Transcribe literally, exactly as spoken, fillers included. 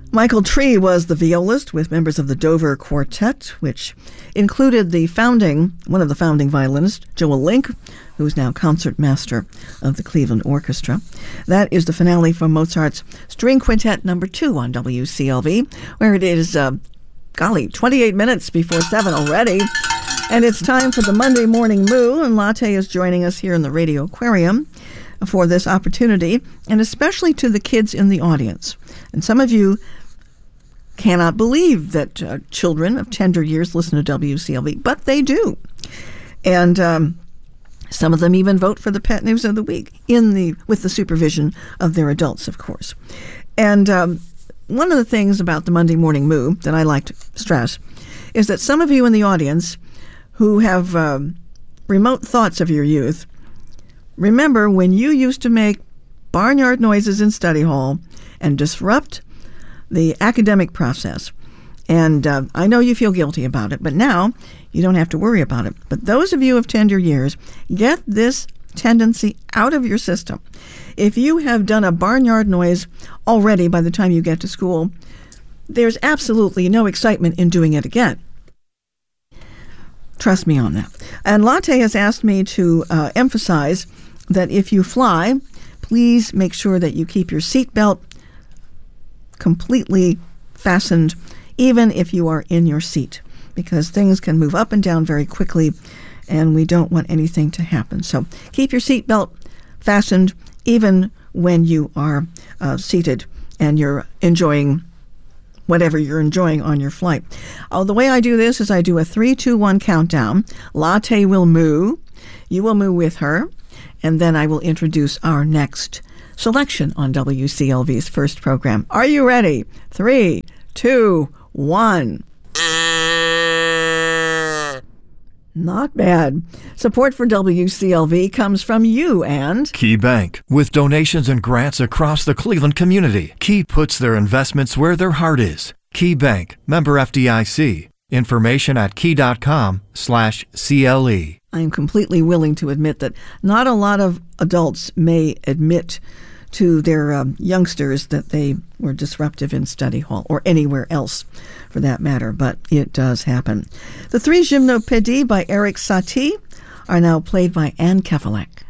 Michael Tree was the violist with members of the Dover Quartet, which included the founding, one of the founding violinists, Joel Link, who is now concertmaster of the Cleveland Orchestra. That is the finale from Mozart's String Quintet number two on W C L V, where it is, uh, golly, twenty-eight minutes before seven already. And it's time for the Monday Morning Moo, and Latte is joining us here in the Radio Aquarium for this opportunity, and especially to the kids in the audience. And some of you cannot believe that uh, children of tender years listen to W C L V, but they do. And um, some of them even vote for the Pet News of the Week, in the with the supervision of their adults, of course. And um, one of the things about the Monday Morning Moo that I like to stress is that some of you in the audience who have um, remote thoughts of your youth, remember when you used to make barnyard noises in study hall and disrupt the academic process. And uh, I know you feel guilty about it, but now you don't have to worry about it. But those of you of tender years, get this tendency out of your system. If you have done a barnyard noise already by the time you get to school, there's absolutely no excitement in doing it again. Trust me on that. And Latte has asked me to uh, emphasize that if you fly, please make sure that you keep your seatbelt completely fastened, even if you are in your seat, because things can move up and down very quickly, and we don't want anything to happen. So keep your seatbelt fastened, even when you are uh, seated and you're enjoying whatever you're enjoying on your flight. Oh, the way I do this is I do a three, two, one countdown. Latte will moo. You will moo with her. And then I will introduce our next selection on W C L V's first program. Are you ready? Three, two, one. Not bad. Support for W C L V comes from you and Key Bank. With donations and grants across the Cleveland community, Key puts their investments where their heart is. Key Bank, member F D I C. Information at key.com slash CLE. I am completely willing to admit that not a lot of adults may admit to their um, youngsters that they were disruptive in study hall or anywhere else for that matter, but it does happen. The three Gymnopédies by Eric Satie are now played by Anne Kefelec.